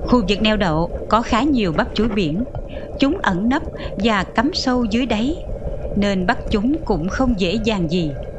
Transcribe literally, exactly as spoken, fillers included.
Khu vực neo đậu có khá nhiều bắp chuối biển. Chúng ẩn nấp và cắm sâu dưới đáy, nên bắt chúng cũng không dễ dàng gì.